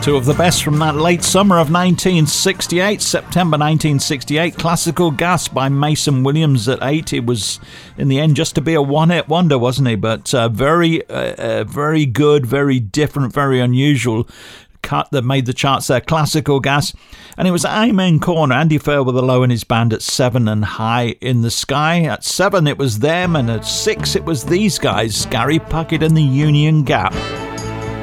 Two of the best from that late summer of 1968, September 1968. Classical Gas by Mason Williams at 8. He was, in the end, just to be a one-hit wonder, wasn't he? But very good, very different, very unusual cut that made the charts there. Classical Gas. And it was Amen Corner, Andy Fairweather Low and his band at 7, and High in the Sky. At 7 it was them, and at 6 it was these guys, Gary Puckett and the Union Gap.